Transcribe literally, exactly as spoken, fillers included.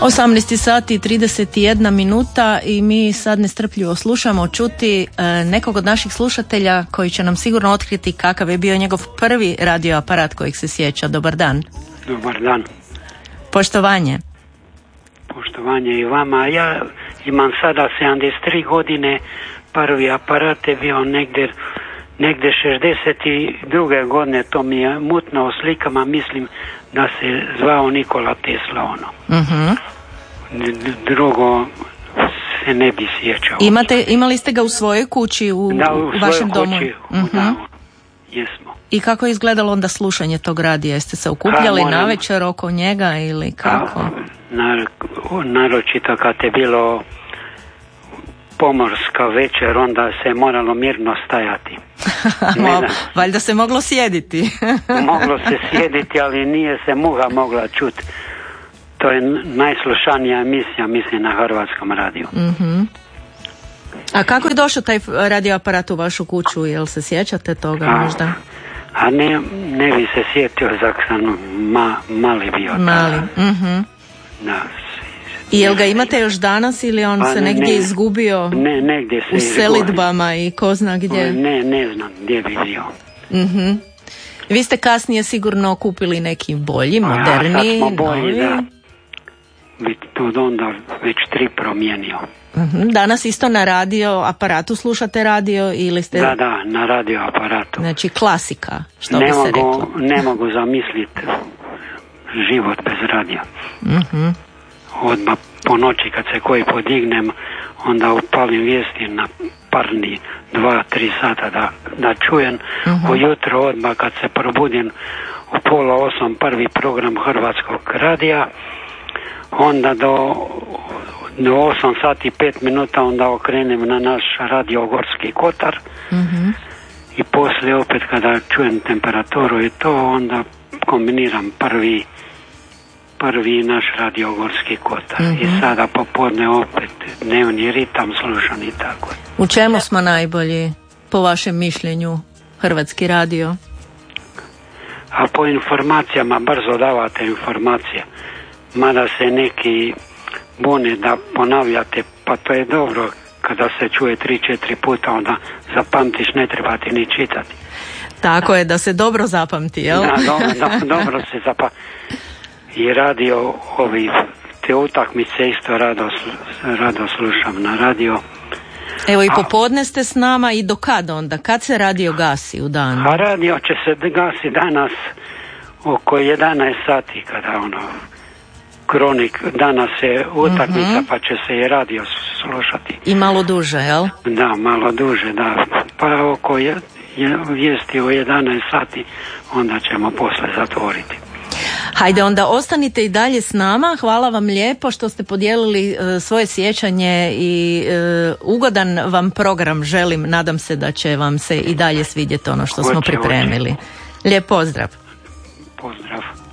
osamnaest sati i trideset jedna minuta i mi sad nestrpljivo slušamo čuti e, nekog od naših slušatelja koji će nam sigurno otkriti kakav je bio njegov prvi radioaparat kojeg se sjeća. Dobar dan. Dobar dan. Poštovanje. Poštovanje i vama. Ja imam sada sedamdeset tri godine, prvi aparat je bio negdje, negdje šezdeset druge godine, to mi je mutno o slikama, mislim da se zvao Nikola Tesla ono. Uh-huh. Drugo se ne bi sjećao. Imate, imali ste ga u svojoj kući, u, da, u, u vašem kući, domu? Uh-huh. Da, jesmo. I kako je izgledalo onda slušanje tog radija? Jeste se okupljali ha, na večer oko njega ili kako? Ha, nar, naročito kad je bilo pomorska večer, onda se moralo mirno stajati. Mo, valjda se moglo sjediti. Moglo se sjediti, ali nije se muha mogla čuti. To je najslušanija emisija, mislim, na Hrvatskom radiju. Uh-huh. A kako je došao taj radioaparat u vašu kuću? Jel se sjećate toga a, možda? A ne, ne bi se sjetio, zak sam ma, mali bio. Mali, uh-huh. Da. I jel ga imate još danas ili on pa se ne, negdje ne, izgubio ne, negdje se u selidbama i ko zna gdje? Ne, ne znam gdje bi bio. Uh-huh. Vi ste kasnije sigurno kupili neki bolji, moderniji, a, sad smo bolji, novi. Da. To onda već tri promijenio. Uh-huh. Danas isto na radio aparatu slušate radio ili ste... Da, da, na radio aparatu. Znači klasika, što ne bi se mogu, reklo. Ne mogu zamisliti život bez radija. Uh-huh. Odmah po noći kad se koji podignem, onda upalim vijesti na parni dva, tri sata da, da čujem. Uh-huh. Ujutro odmah kad se probudim u pola osam prvi program Hrvatskog radija, onda do, do osam sati pet minuta onda okrenem na naš radio Gorski Kotar. Uh-huh. I poslije opet kada čujem temperaturu i to, onda kombiniram prvi prvi naš radio Gorski Kotar. Uh-huh. I sada popodne opet dnevni ritam slušan i tako. U čemu smo najbolji, po vašem mišljenju, Hrvatski radio? A po informacijama, brzo davate informacije. Mada se neki bune da ponavljate, pa to je dobro kada se čuje tri, četiri puta, onda zapamtiš, ne treba ti ni čitati. Tako je, da se dobro zapamti, jel? Da, dobro, do, dobro se zapamti. I radio, ovi, te utakmice isto rado, rado slušam na radio. Evo i popodne ste s nama i do kad onda? Kad se radio gasi u danu? A radio će se gasi danas oko jedanaest sati kada ono... Kronik, danas je utakmica, uh-huh. pa će se i radio slušati. I malo duže, jel? Da, malo duže, da. Pa oko je, je, vijesti o jedanaest sati, onda ćemo posle zatvoriti. Hajde, onda ostanite i dalje s nama. Hvala vam lijepo što ste podijelili uh, svoje sjećanje i uh, ugodan vam program želim. Nadam se da će vam se i dalje svidjeti ono što hoće, smo pripremili. Hoće. Lijep pozdrav. Pozdrav.